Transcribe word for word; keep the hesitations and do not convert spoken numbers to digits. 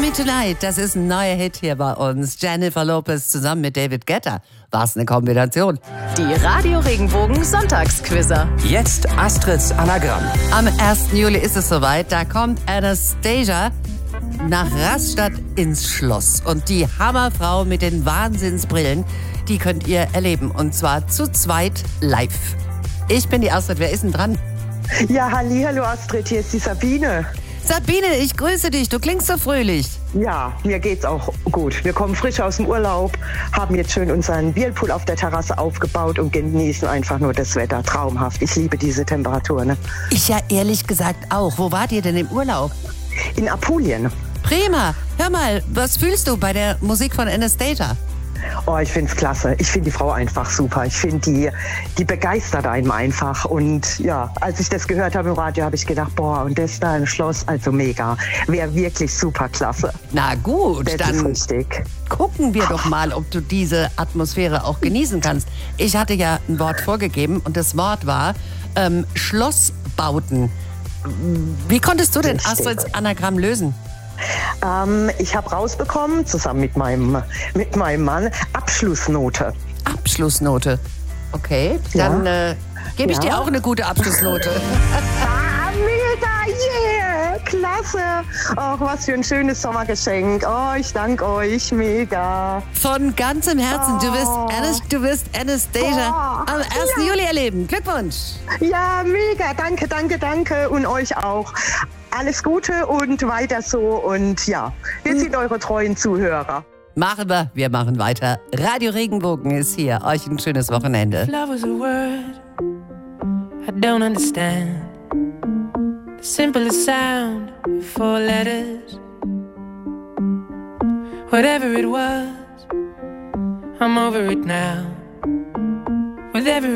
Me Tonight, das ist ein neuer Hit hier bei uns. Jennifer Lopez zusammen mit David Guetta. Was eine Kombination. Die Radio Regenbogen Sonntagsquizzer. Jetzt Astrids Anagramm. Am ersten Juli ist es soweit, da kommt Anastasia nach Rastatt ins Schloss. Und die Hammerfrau mit den Wahnsinnsbrillen, die könnt ihr erleben. Und zwar zu zweit live. Ich bin die Astrid, wer ist denn dran? Ja, hallihallo Astrid, hier ist die Sabine. Sabine, ich grüße dich, du klingst so fröhlich. Ja, mir geht's auch gut. Wir kommen frisch aus dem Urlaub, haben jetzt schön unseren Whirlpool auf der Terrasse aufgebaut und genießen einfach nur das Wetter. Traumhaft. Ich liebe diese Temperatur, ne? Ich ja ehrlich gesagt auch. Wo wart ihr denn im Urlaub? In Apulien. Prima. Hör mal, was fühlst du bei der Musik von Anastasia? Oh, ich find's klasse. Ich finde die Frau einfach super. Ich finde, die, die begeistert einen einfach. Und ja, als ich das gehört habe im Radio, habe ich gedacht, boah, und das da im Schloss, also mega. Wäre wirklich super klasse. Na gut, das dann ist richtig. Gucken wir doch mal, ob du diese Atmosphäre auch genießen kannst. Ich hatte ja ein Wort vorgegeben und das Wort war ähm, Schlossbauten. Wie konntest du denn Richtig. Astrids Anagramm lösen? Ähm, ich habe rausbekommen, zusammen mit meinem, mit meinem Mann, Abschlussnote. Abschlussnote. Okay, dann Ja. äh, gebe ich Ja. dir auch eine gute Abschlussnote. Ah, mega, yeah, klasse. Ach, was für ein schönes Sommergeschenk. Oh, ich danke euch, mega. Von ganzem Herzen, du wirst, Oh. Anas, du wirst Anastasia Oh, am ersten ja. Juli erleben. Glückwunsch! Ja, mega, danke, danke, danke und euch auch. Alles Gute und weiter so und ja, wir sind eure treuen Zuhörer. Machen wir, wir machen weiter. Radio Regenbogen ist hier. Euch ein schönes Wochenende. Love was a word I don't understand. The simplest sound, four letters. Whatever it was, I'm over it now. With every